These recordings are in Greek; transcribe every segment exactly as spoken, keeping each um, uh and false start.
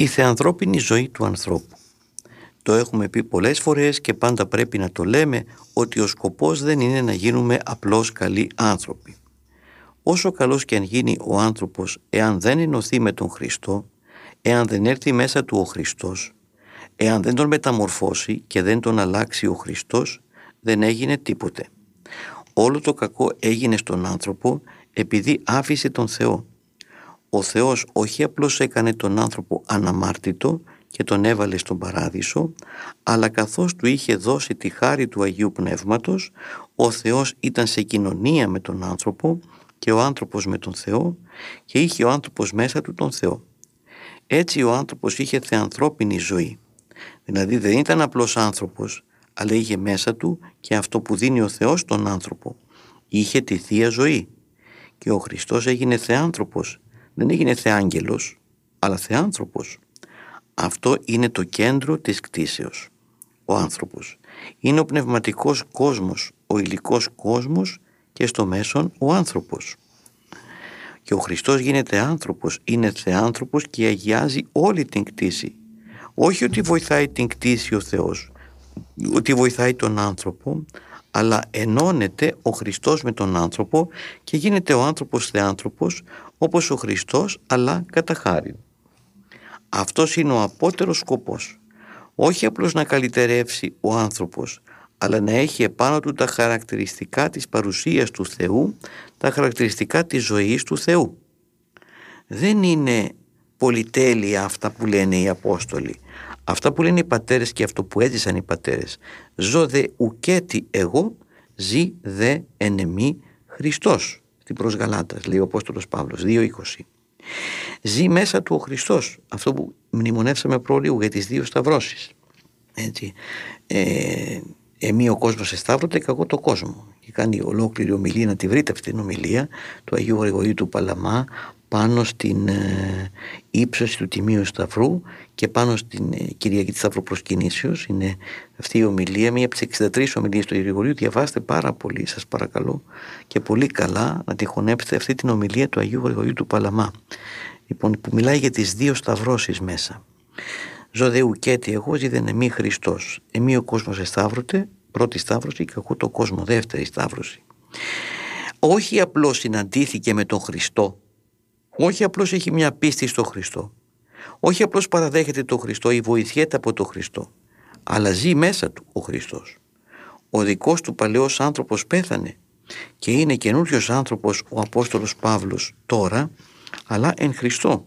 Η θεανθρώπινη ζωή του ανθρώπου. Το έχουμε πει πολλές φορές και πάντα πρέπει να το λέμε ότι ο σκοπός δεν είναι να γίνουμε απλώς καλοί άνθρωποι. Όσο καλός και αν γίνει ο άνθρωπος, εάν δεν ενωθεί με τον Χριστό, εάν δεν έρθει μέσα του ο Χριστός, εάν δεν τον μεταμορφώσει και δεν τον αλλάξει ο Χριστός, δεν έγινε τίποτε. Όλο το κακό έγινε στον άνθρωπο επειδή άφησε τον Θεό. Ο Θεός όχι απλώς έκανε τον άνθρωπο αναμάρτητο και τον έβαλε στον παράδεισο, αλλά καθώς του είχε δώσει τη χάρη του Αγίου Πνεύματος, ο Θεός ήταν σε κοινωνία με τον άνθρωπο και ο άνθρωπος με τον Θεό και είχε ο άνθρωπος μέσα του τον Θεό. Έτσι ο άνθρωπος είχε θεανθρώπινη ζωή. Δηλαδή δεν ήταν απλώς άνθρωπος, αλλά είχε μέσα του και αυτό που δίνει ο Θεός στον άνθρωπο. Είχε τη Θεία Ζωή. Και ο Χριστός έγινε θεάνθρωπος. Δεν έγινε θεάγγελος, αλλά θεάνθρωπος. Αυτό είναι το κέντρο της κτήσεως. Ο άνθρωπος είναι ο πνευματικός κόσμος, ο υλικός κόσμος και στο μέσον ο άνθρωπος. Και ο Χριστός γίνεται άνθρωπος, είναι θεάνθρωπος και αγιάζει όλη την κτήση. Όχι ότι βοηθάει την κτήση ο Θεός, ότι βοηθάει τον άνθρωπο, αλλά ενώνεται ο Χριστός με τον άνθρωπο και γίνεται ο άνθρωπος θεάνθρωπος όπως ο Χριστός, αλλά κατά χάριν. Αυτός είναι ο απότερος σκοπός. Όχι απλώς να καλυτερεύσει ο άνθρωπος, αλλά να έχει επάνω του τα χαρακτηριστικά της παρουσίας του Θεού, τα χαρακτηριστικά της ζωής του Θεού. Δεν είναι πολυτέλεια αυτά που λένε οι Απόστολοι. Αυτά που λένε οι πατέρες και αυτό που έζησαν οι πατέρες. Ζω δε ουκέτι εγώ, ζει δε εν εμή Χριστός. Στην προς Γαλάτας λέει ο Απόστολος Παύλος δύο είκοσι. Ζει μέσα του ο Χριστός. Αυτό που μνημονεύσαμε προλίγου για τις δύο σταυρώσεις. Έτσι. Ε, εμεί ο κόσμος εσταύρωται και εγώ το κόσμο. Και κάνει ολόκληρη ομιλία, να τη βρείτε αυτή την ομιλία του Αγίου Γρηγορίου του Παλαμά πάνω στην ε, ύψωση του Τιμίου Σταυρού και πάνω στην ε, Κυριακή της Σταυροπροσκυνήσεως. Είναι αυτή η ομιλία, μία από τις εξήντα τρεις ομιλίες του Γρηγορίου. Διαβάστε πάρα πολύ, σας παρακαλώ, και πολύ καλά να τη χωνέψετε αυτή την ομιλία του Αγίου Γρηγορίου του Παλαμά. Λοιπόν, που μιλάει για τις δύο σταυρώσεις μέσα. Ζω δε ουκέτι εγώ, ζει δεν εμεί Χριστός. Εμεί ο κόσμος εσταύρωται, πρώτη σταύρωση, και εγώ το κόσμο, δεύτερη σταύρωση. Όχι απλώς συναντήθηκε με τον Χριστό, όχι απλώς έχει μια πίστη στο Χριστό, όχι απλώς παραδέχεται τον Χριστό ή βοηθιέται από τον Χριστό, αλλά ζει μέσα του ο Χριστός. Ο δικός του παλαιός άνθρωπος πέθανε και είναι καινούριος άνθρωπος ο Απόστολος Παύλος τώρα, αλλά εν Χριστώ.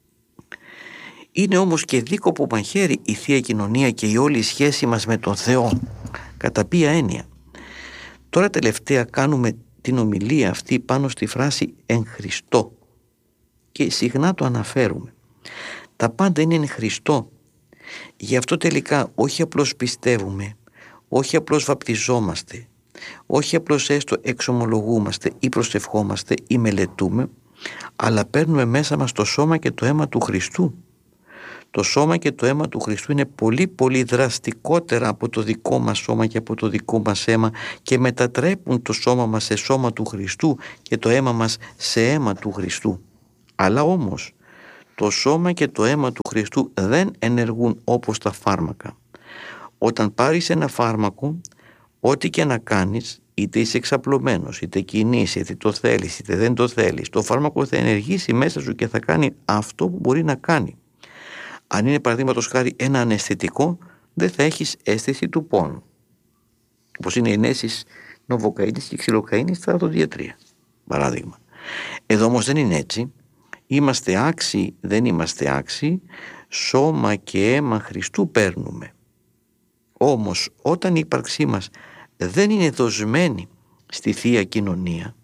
Είναι όμως και δίκοπο μαχαίρι η Θεία Κοινωνία και η όλη σχέση μας με τον Θεό. Κατά ποια έννοια? Τώρα τελευταία κάνουμε την ομιλία αυτή πάνω στη φράση εν Χριστώ και συχνά το αναφέρουμε. Τα πάντα είναι εν Χριστώ. Γι' αυτό τελικά όχι απλώς πιστεύουμε, όχι απλώς βαπτιζόμαστε, όχι απλώς έστω εξομολογούμαστε ή προσευχόμαστε ή μελετούμε, αλλά παίρνουμε μέσα μας το σώμα και το αίμα του Χριστού. Το σώμα και το αίμα του Χριστού είναι πολύ πολύ δραστικότερα από το δικό μας σώμα και από το δικό μας αίμα και μετατρέπουν το σώμα μας σε σώμα του Χριστού και το αίμα μας σε αίμα του Χριστού. Αλλά όμως το σώμα και το αίμα του Χριστού δεν ενεργούν όπως τα φάρμακα. Όταν πάρεις ένα φάρμακο, ό,τι και να κάνεις, είτε είσαι εξαπλωμένος, είτε κινείσαι, είτε το θέλεις, είτε δεν το θέλεις, το φάρμακο θα ενεργήσει μέσα σου και θα κάνει αυτό που μπορεί να κάνει. Αν είναι παραδείγματος χάρη ένα αναισθητικό, δεν θα έχεις αίσθηση του πόνου. Όπως είναι οι ενέσεις νοβοκαΐνης και ξυλοκαΐνης στα οδοντιατρία, παράδειγμα. Εδώ όμως δεν είναι έτσι. Είμαστε άξιοι, δεν είμαστε άξιοι, σώμα και αίμα Χριστού παίρνουμε. Όμως όταν η ύπαρξή μας δεν είναι δοσμένη στη Θεία Κοινωνία,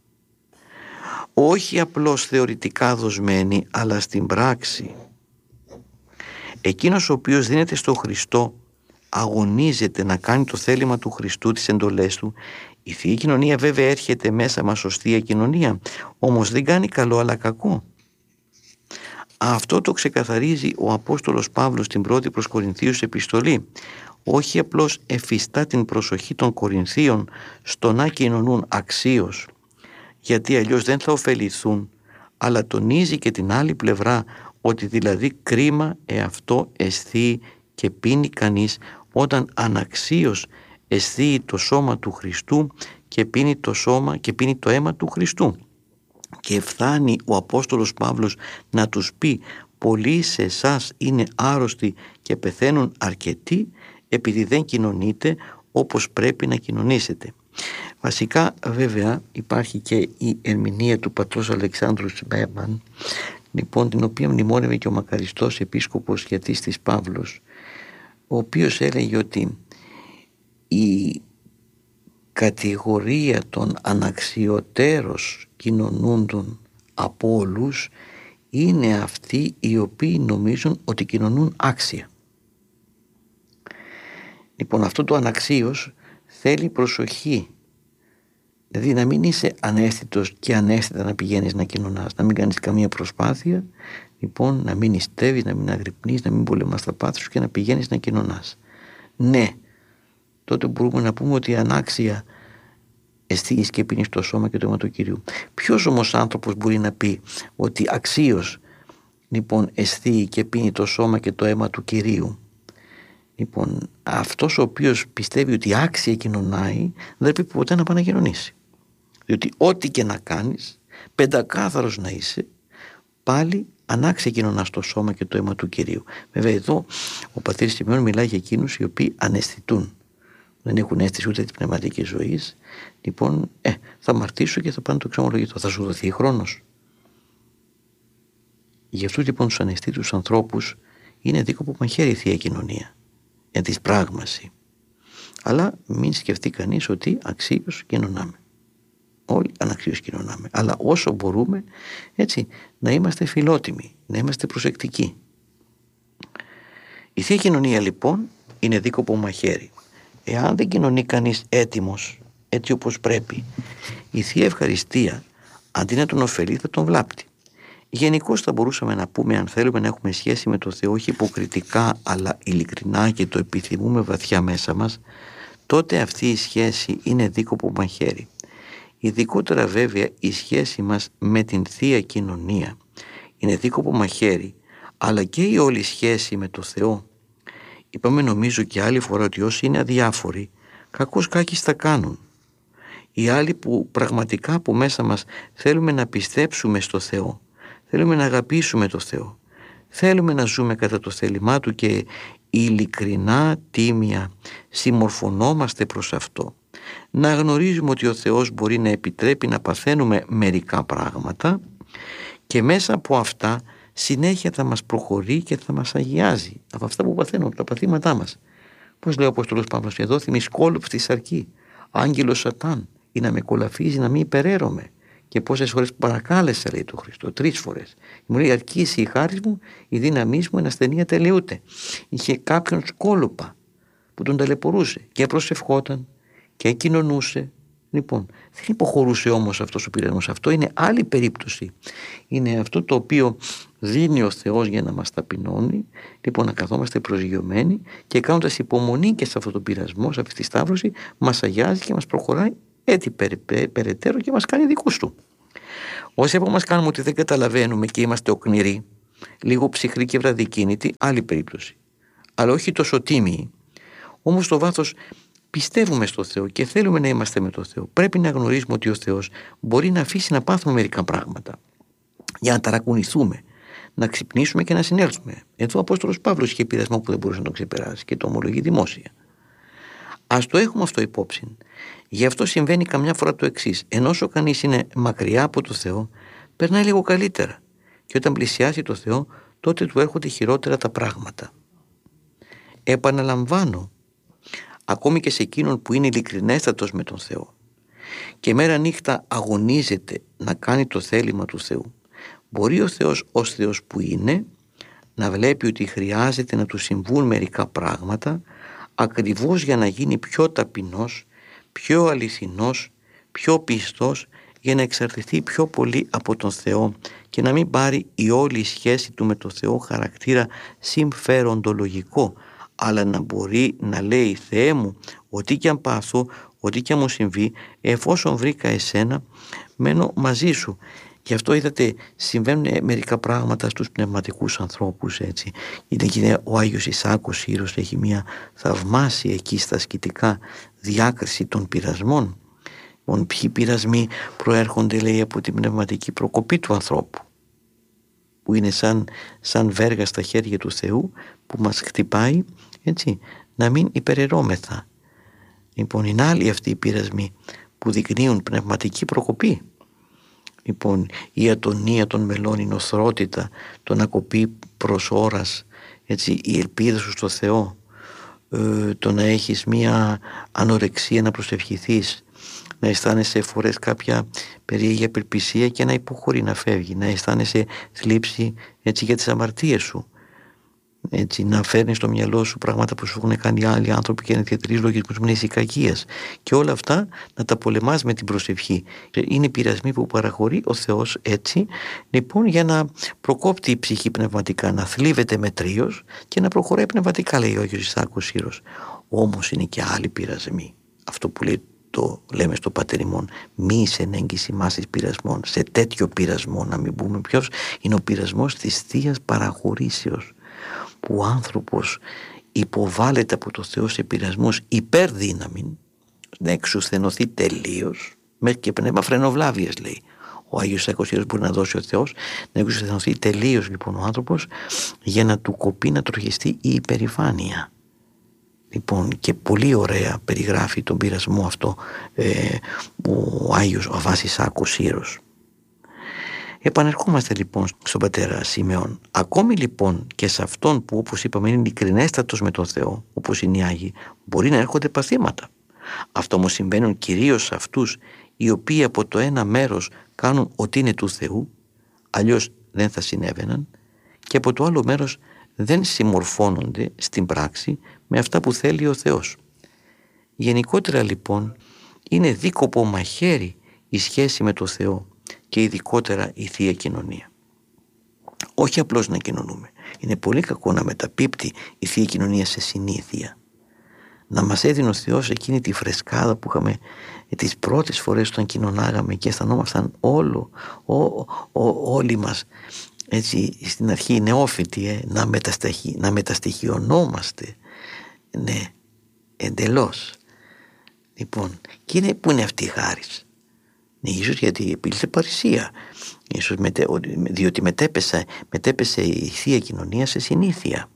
όχι απλώς θεωρητικά δοσμένη, αλλά στην πράξη, εκείνος ο οποίος δίνεται στο Χριστό αγωνίζεται να κάνει το θέλημα του Χριστού, τις εντολές του. Η Θεία Κοινωνία βέβαια έρχεται μέσα μας ως Θεία Κοινωνία, όμως δεν κάνει καλό αλλά κακό. Αυτό το ξεκαθαρίζει ο Απόστολος Παύλος στην πρώτη προς Κορινθίους επιστολή. Όχι απλώς εφιστά την προσοχή των Κορινθίων στο να κοινωνούν αξίως, γιατί αλλιώς δεν θα ωφεληθούν, αλλά τονίζει και την άλλη πλευρά ότι δηλαδή κρίμα εαυτό αισθεί και πίνει κανείς όταν αναξίως αισθεί το σώμα του Χριστού και πίνει το σώμα και πίνει το αίμα του Χριστού. Και φτάνει ο Απόστολος Παύλος να τους πει: πολλοί σε εσάς είναι άρρωστοι και πεθαίνουν αρκετοί επειδή δεν κοινωνείτε όπως πρέπει να κοινωνήσετε. Βασικά βέβαια υπάρχει και η ερμηνεία του πατρός Αλεξάνδρου Σμπέμαν, λοιπόν, την οποία μνημόνευε και ο μακαριστός επίσκοπος Γιατίστης Παύλος, ο οποίος έλεγε ότι η κατηγορία των αναξιωτέρως κοινωνούντων από όλους είναι αυτοί οι οποίοι νομίζουν ότι κοινωνούν άξια. Λοιπόν, αυτό το αναξίως θέλει προσοχή. Δηλαδή να μην είσαι αναίσθητος και αναίσθητα να πηγαίνεις να κοινωνάς, να μην κάνεις καμία προσπάθεια, λοιπόν, να μην νηστεύεις, να μην αγρυπνείς, να μην πολεμάς τα πάθη σου και να πηγαίνεις να κοινωνάς. Ναι, τότε μπορούμε να πούμε ότι ανάξια αισθείς και πίνεις το σώμα και το αίμα του Κυρίου. Ποιος όμως άνθρωπος μπορεί να πει ότι αξίως, λοιπόν, αισθεί και πίνει το σώμα και το αίμα του Κυρίου? Λοιπόν, αυτός ο οποίος πιστεύει ότι άξια κοινωνάει δεν πρέπει ποτέ να πάει να κοινωνήσει. Διότι ό,τι και να κάνεις, πεντακάθαρος να είσαι, πάλι ανάξια κοινωνάς το σώμα και το αίμα του Κυρίου. Βέβαια εδώ ο πατήρ Σημειών μιλάει για εκείνους οι οποίοι αναισθητούν. Δεν έχουν αίσθηση ούτε της πνευματικής ζωής. Λοιπόν, ε, θα αμαρτήσω και θα πάνε το εξομολογητό. Θα σου δοθεί χρόνος. Για αυτούς λοιπόν τους αναισθήτους ανθρώπους είναι δίκοπο μαχαίρι η Θεία Κοινωνία, για της πράγμαση. Αλλά μην σκεφτεί κανείς ότι αξίως κοινωνάμε. Όλοι αναξίως κοινωνάμε. Αλλά όσο μπορούμε, έτσι, να είμαστε φιλότιμοι, να είμαστε προσεκτικοί. Η Θεία Κοινωνία λοιπόν είναι δίκοπο μαχαίρι. Εάν δεν κοινωνεί κανείς έτοιμος, έτσι όπως πρέπει, η Θεία Ευχαριστία αντί να τον ωφελεί θα τον βλάπτει. Γενικώς θα μπορούσαμε να πούμε, αν θέλουμε να έχουμε σχέση με το Θεό όχι υποκριτικά αλλά ειλικρινά και το επιθυμούμε βαθιά μέσα μας, τότε αυτή η σχέση είναι δίκοπο μαχαίρι. Ειδικότερα βέβαια η σχέση μας με την Θεία Κοινωνία είναι δίκοπο μαχαίρι, αλλά και η όλη σχέση με το Θεό. Είπαμε νομίζω και άλλη φορά ότι όσοι είναι αδιάφοροι, κακώς κάκις θα κάνουν. Οι άλλοι που πραγματικά από μέσα μας θέλουμε να πιστέψουμε στο Θεό, θέλουμε να αγαπήσουμε το Θεό, θέλουμε να ζούμε κατά το θέλημά Του και ειλικρινά, τίμια συμμορφωνόμαστε προς αυτό, να γνωρίζουμε ότι ο Θεός μπορεί να επιτρέπει να παθαίνουμε μερικά πράγματα και μέσα από αυτά συνέχεια θα μας προχωρεί και θα μας αγιάζει από αυτά που παθαίνουμε, από τα παθήματά μας. Πώς λέει ο Απόστολος Παύλος εδώ: θυμισκόλουψη στη σαρκή, άγγελος Σατάν, ή να με κολαφίζει να μην υπεραίρομαι. Και πόσες φορές παρακάλεσα, λέει του Χριστό, τρεις φορές. Μου λέει: αρκήσει η χάρις μου, η δύναμή μου εν ασθενεία τελειούται. Είχε κάποιον σκόλοπα που τον ταλαιπωρούσε και προσευχόταν και κοινωνούσε. Λοιπόν, δεν υποχωρούσε όμως αυτός ο πειρασμός. Αυτό είναι άλλη περίπτωση. Είναι αυτό το οποίο δίνει ο Θεός για να μας ταπεινώνει. Λοιπόν, να καθόμαστε προσγειωμένοι και κάνοντας υπομονή και σε αυτό το πειρασμό, σε αυτή τη σταύρωση, μας αγιάζει και μας προχωράει έτσι περαιτέρω και μας κάνει δικούς Του. Όσοι από μας κάνουμε ότι δεν καταλαβαίνουμε και είμαστε οκνηροί, λίγο ψυχροί και βραδικίνητοι, άλλη περίπτωση. Αλλά όχι τόσο τίμιοι. Όμως στο βάθος πιστεύουμε στο Θεό και θέλουμε να είμαστε με το Θεό. Πρέπει να γνωρίζουμε ότι ο Θεός μπορεί να αφήσει να πάθουμε μερικά πράγματα για να ταρακουνηθούμε, να ξυπνήσουμε και να συνέλθουμε. Εδώ ο Απόστολος Παύλος είχε πειρασμό που δεν μπορούσε να το ξεπεράσει και το ομολογεί δημόσια. Ας το έχουμε αυτό υπόψη. Γι' αυτό συμβαίνει καμιά φορά το εξής: ενώ όσο κανείς είναι μακριά από το Θεό, περνάει λίγο καλύτερα. Και όταν πλησιάσει το Θεό, τότε του έρχονται χειρότερα τα πράγματα. Επαναλαμβάνω, ακόμη και σε εκείνον που είναι ειλικρινέστατος με τον Θεό και μέρα νύχτα αγωνίζεται να κάνει το θέλημα του Θεού, μπορεί ο Θεός ως Θεός που είναι να βλέπει ότι χρειάζεται να του συμβούν μερικά πράγματα ακριβώς για να γίνει πιο ταπεινός, πιο αληθινός, πιο πιστός, για να εξαρτηθεί πιο πολύ από τον Θεό και να μην πάρει η όλη σχέση του με τον Θεό χαρακτήρα συμφεροντολογικό, αλλά να μπορεί να λέει: Θεέ μου, ό,τι και αν πάθω, ό,τι και αν μου συμβεί, εφόσον βρήκα εσένα, μένω μαζί σου. Γι' αυτό είδατε συμβαίνουν μερικά πράγματα στους πνευματικούς ανθρώπους, έτσι. Είναι ο Άγιος Ισάκος Σύρος έχει μια θαυμάσια εκεί στα ασκητικά διάκριση των πειρασμών. Λοιπόν, ποιοι πειρασμοί προέρχονται, λέει, από την πνευματική προκοπή του ανθρώπου, που είναι σαν, σαν βέργα στα χέρια του Θεού που μας χτυπάει, έτσι, να μην υπεραιρώμεθα. Λοιπόν, είναι άλλοι αυτοί οι πειρασμοί που δεικνύουν πνευματική προκοπή. Λοιπόν, η ατονία των μελών, η νοθρότητα, το να κοπεί προς ώρας, έτσι, η ελπίδα σου στο Θεό, ε, το να έχεις μία ανορεξία να προσευχηθείς, να αισθάνεσαι φορές κάποια περίεργη απελπισία και να υποχωρεί, να φεύγει, να αισθάνεσαι θλίψη, έτσι, για τις αμαρτίες σου, έτσι, να φέρνεις στο μυαλό σου πράγματα που σου έχουν κάνει άλλοι άνθρωποι και να διατηρείς λογισμούς μνήσης κακίας, και όλα αυτά να τα πολεμάς με την προσευχή. Είναι πειρασμοί που παραχωρεί ο Θεός, έτσι, λοιπόν, για να προκόπτει η ψυχή πνευματικά, να θλίβεται μετρίως και να προχωράει πνευματικά, λέει ο Άγιος Ισάκος Σύρος. Όμως είναι και άλλοι πειρασμοί, αυτό που λέει, το λέμε στο Πατέρ ημών, μη σε ενέγγιση μάσης πειρασμών. Σε τέτοιο πειρασμό, να μην πούμε ποιος, είναι ο πειρασμός της Θείας παραχωρήσεως, που ο άνθρωπος υποβάλλεται από το Θεό σε πειρασμούς υπερδύναμη, να εξουθενωθεί τελείως, μέχρι και πνεύμα φρενοβλάβειας, λέει ο Άγιος Ισάκος Σύρος, μπορεί να δώσει ο Θεός, να εξουθενωθεί τελείως, λοιπόν, ο άνθρωπος, για να του κοπεί, να τροχιστεί η υπερηφάνεια. Λοιπόν, και πολύ ωραία περιγράφει τον πειρασμό αυτό ε, ο Άγιος ο Αββάς Ισάκος Σύρος. Επανερχόμαστε λοιπόν στον πατέρα Σιμεών. Ακόμη λοιπόν και σε αυτόν που, όπως είπαμε, είναι ειλικρινέστατος με τον Θεό, όπως είναι οι Άγιοι, μπορεί να έρχονται παθήματα. Αυτό όμως συμβαίνουν κυρίως σε αυτούς οι οποίοι από το ένα μέρος κάνουν ότι είναι του Θεού, αλλιώς δεν θα συνέβαιναν, και από το άλλο μέρος δεν συμμορφώνονται στην πράξη με αυτά που θέλει ο Θεός. Γενικότερα λοιπόν είναι δίκοπο μαχαίρι η σχέση με το Θεό και ειδικότερα η Θεία Κοινωνία. Όχι απλώς να κοινωνούμε. Είναι πολύ κακό να μεταπίπτει η Θεία Κοινωνία σε συνήθεια. Να μας έδινε ο Θεός εκείνη τη φρεσκάδα που είχαμε τις πρώτες φορές όταν κοινωνάγαμε και αισθανόμασταν όλο, ό, ό, όλοι μας, έτσι, στην αρχή νεόφοιτοι, ε, να, μετασταχυ, να μεταστοιχειωνόμαστε, ναι, εντελώς. Λοιπόν, και είναι, πού είναι αυτή η χάρις? Ναι, ίσως γιατί επήλθε παρησία, ίσως μετέ, διότι μετέπεσε, μετέπεσε η Θεία Κοινωνία σε συνήθεια.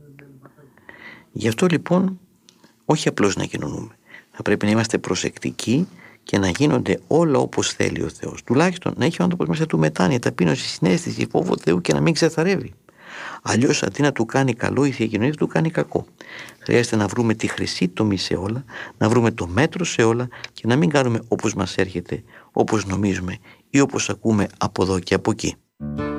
Γι' αυτό λοιπόν όχι απλώς να κοινωνούμε, θα πρέπει να είμαστε προσεκτικοί και να γίνονται όλα όπως θέλει ο Θεός. Τουλάχιστον να έχει ο άνθρωπος μέσα του μετάνοια, ταπείνωση, συναίσθηση, φόβο Θεού και να μην ξεθαρεύει. Αλλιώς αντί να του κάνει καλό, η Θεία Κοινωνία του κάνει κακό. Χρειάζεται να βρούμε τη χρυσή τομή σε όλα, να βρούμε το μέτρο σε όλα και να μην κάνουμε όπως μας έρχεται, όπως νομίζουμε ή όπως ακούμε από εδώ και από εκεί.